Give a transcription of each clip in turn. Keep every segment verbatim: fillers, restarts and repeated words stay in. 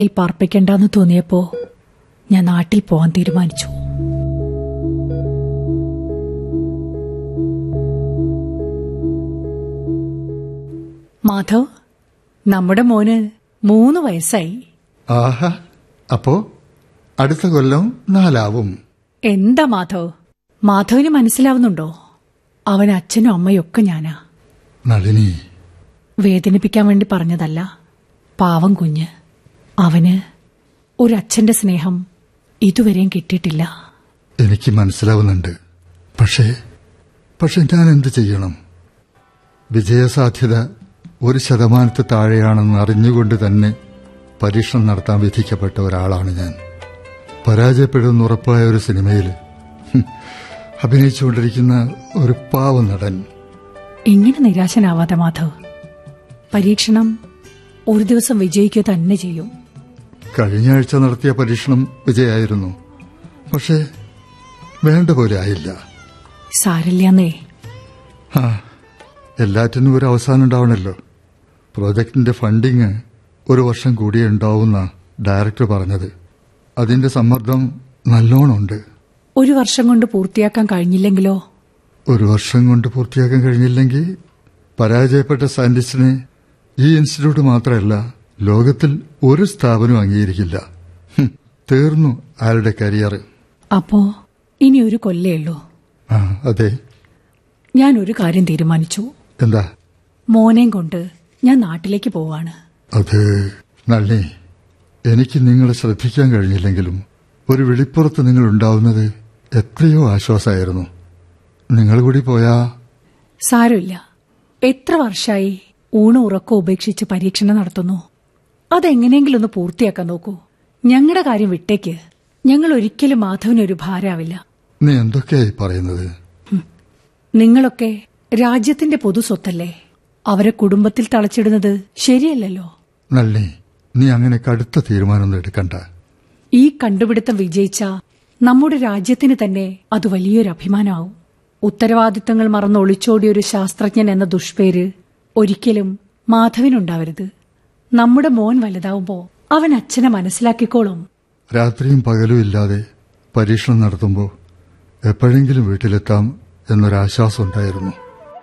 പാർപ്പിക്കണ്ടെന്ന് തോന്നിയപ്പോ ഞാൻ നാട്ടിൽ പോവാൻ തീരുമാനിച്ചു. മാധവ്, നമ്മുടെ മോന് മൂന്ന് വയസ്സായി. ആഹാ, അപ്പോ അടുത്ത കൊല്ലം നാലാവും. എന്താ മാധവ്, മാധവിന് മനസ്സിലാവുന്നുണ്ടോ? അവൻ അച്ഛനും അമ്മയും ഒക്കെ ഞാനാ. നളിനി, വേദനിപ്പിക്കാൻ വേണ്ടി പറഞ്ഞതല്ല. പാവം കുഞ്ഞ്, അവന് ഒരച്ഛന്റെ സ്നേഹം ഇതുവരെയും കിട്ടിയിട്ടില്ല. എനിക്ക് മനസ്സിലാവുന്നുണ്ട്. പക്ഷേ പക്ഷെ ഞാൻ എന്ത് ചെയ്യണം? വിജയസാധ്യത ഒരു ശതമാനത്തിൽ താഴെയാണെന്ന് അറിഞ്ഞുകൊണ്ട് തന്നെ പരീക്ഷണം നടത്താൻ വിധിക്കപ്പെട്ട ഒരാളാണ് ഞാൻ. പരാജയപ്പെടുമെന്ന് ഉറപ്പായ ഒരു സിനിമയിൽ അഭിനയിച്ചുകൊണ്ടിരിക്കുന്ന ഒരു പാവ നടൻ. ഇങ്ങനെ നിരാശനാവാതെ മാധവ്, പരീക്ഷണം ഒരു ദിവസം വിജയിക്കുക തന്നെ ചെയ്യും. കഴിഞ്ഞ ആഴ്ച നടത്തിയ പരീക്ഷണം വിജയമായിരുന്നു. പക്ഷേ വേണ്ട പോലെ ആയില്ല. സാരില്ലെന്നേ. ആ, എല്ലാറ്റിനും ഒരു അവസാനം ഉണ്ടാവണല്ലോ. പ്രോജക്ടിന്റെ ഫണ്ടിങ് ഒരു വർഷം കൂടിയേ ഉണ്ടാവുന്ന ഡയറക്ടർ പറഞ്ഞത്. അതിന്റെ സമ്മർദ്ദം നല്ലോണമുണ്ട്. ഒരു വർഷം കൊണ്ട് പൂർത്തിയാക്കാൻ കഴിഞ്ഞില്ലെങ്കിലോ? ഒരു വർഷം കൊണ്ട് പൂർത്തിയാക്കാൻ കഴിഞ്ഞില്ലെങ്കിൽ പരാജയപ്പെട്ട സയന്റിസ്റ്റിനെ ഈ ഇൻസ്റ്റിറ്റ്യൂട്ട് മാത്രമല്ല, ലോകത്തിൽ ഒരു സ്ഥാപനവും അംഗീകരിക്കില്ല. തീർന്നു അയാളുടെ കരിയർ. അപ്പോ ഇനി ഒരു കൊല്ലേ ഉള്ളൂ. ആ, അതെ. ഞാൻ ഒരു കാര്യം തീരുമാനിച്ചു. എന്താ? മോനെയും കൊണ്ട് ഞാൻ നാട്ടിലേക്ക് പോവാണ്. അത് നളിനി, എനിക്ക് നിങ്ങളെ ശ്രദ്ധിക്കാൻ കഴിഞ്ഞില്ലെങ്കിലും ഒരു വെളിപ്പുറത്ത് നിങ്ങൾ ഉണ്ടാവുന്നത് എത്രയോ ആശ്വാസമായിരുന്നു. നിങ്ങൾ കൂടി പോയാ? സാരമില്ല. എത്ര വർഷമായി ഊണും ഉറക്കം ഉപേക്ഷിച്ച് പരീക്ഷണം നടത്തുന്നു. അതെങ്ങനെയെങ്കിലും ഒന്ന് പൂർത്തിയാക്കാൻ നോക്കൂ. ഞങ്ങളുടെ കാര്യം വിട്ടേക്ക്. ഞങ്ങൾ ഒരിക്കലും മാധവനൊരു ഭാരമാവില്ല. നീ എന്തൊക്കെയായി പറയുന്നത്? നിങ്ങളൊക്കെ രാജ്യത്തിന്റെ പൊതു സ്വത്തല്ലേ. അവരെ കുടുംബത്തിൽ തളച്ചിടുന്നത് ശരിയല്ലല്ലോ. നളിനി, നീ അങ്ങനെ കടുത്ത തീരുമാനമൊന്നും എടുക്കണ്ട. ഈ കണ്ടുപിടുത്തം വിജയിച്ച നമ്മുടെ രാജ്യത്തിന് തന്നെ അത് വലിയൊരു അഭിമാനമാവും. ഉത്തരവാദിത്തങ്ങൾ മറന്ന് ഒളിച്ചോടിയൊരു ശാസ്ത്രജ്ഞൻ എന്ന ദുഷ്പേര് ഒരിക്കലും മാധവനുണ്ടാവരുത്. നമ്മുടെ മോൻ വലുതാവുമ്പോ അവൻ അച്ഛനെ മനസ്സിലാക്കിക്കോളും. രാത്രിയും പകലും ഇല്ലാതെ പരീക്ഷണം നടത്തുമ്പോൾ എപ്പോഴെങ്കിലും വീട്ടിലെത്താം എന്നൊരാശ്വാസം ഉണ്ടായിരുന്നു.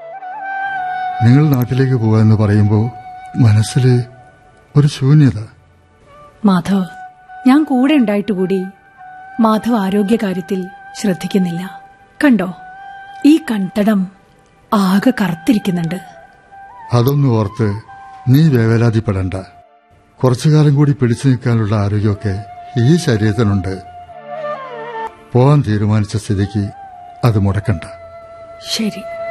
നിങ്ങൾ നാട്ടിലേക്ക് പോവാന്ന് പറയുമ്പോൾ മനസ്സിൽ ഒരു ശൂന്യത. മാധവ്, ഞാൻ കൂടെ ഉണ്ടായിട്ട് കൂടി മാധവ് ആരോഗ്യകാര്യത്തിൽ ശ്രദ്ധിക്കുന്നില്ല. കണ്ടോ, ഈ കൺതടം ആകെ കറുത്തിരിക്കുന്നുണ്ട്. അതൊന്നും ഓർത്ത് നീ വേവലാതിപ്പെടണ്ട. കുറച്ചുകാലം കൂടി പിടിച്ചു നിൽക്കാനുള്ള ആരോഗ്യമൊക്കെ ഈ ശരീരത്തിനുണ്ട്. പോവാൻ തീരുമാനിച്ച സ്ഥിതിക്ക് അത് മുടക്കണ്ട. ശരി.